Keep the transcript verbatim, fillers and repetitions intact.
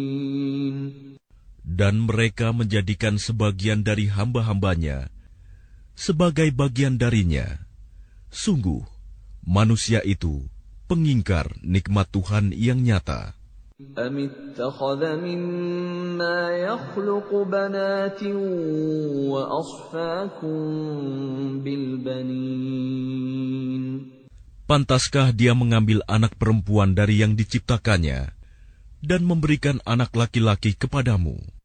Dan mereka menjadikan sebagian dari hamba-hambanya sebagai bagian darinya. Sungguh, manusia itu pengingkar nikmat Tuhan yang nyata. أَمِ اتَّخَذَ مِمَّا يَخْلُقُ بَنَاتٍ وَأَصْفَاكُم بِالْبَنِينَ. Pantaskah dia mengambil anak perempuan dari yang diciptakannya dan memberikan anak laki-laki kepadamu?